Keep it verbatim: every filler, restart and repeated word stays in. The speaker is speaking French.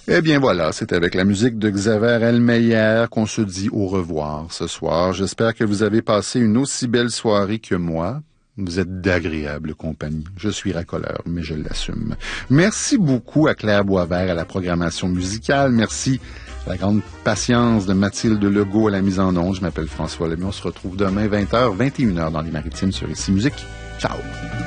Eh bien voilà, c'est avec la musique de Xaver Elmeyer qu'on se dit au revoir ce soir. J'espère que vous avez passé une aussi belle soirée que moi. Vous êtes d'agréable compagnie. Je suis racoleur, mais je l'assume. Merci beaucoup à Claire Boisvert à la programmation musicale. Merci à la grande patience de Mathilde Legault à la mise en onde. Je m'appelle François Lemay. On se retrouve demain vingt heures, vingt et une heures dans les Maritimes sur Ici Musique. Ciao!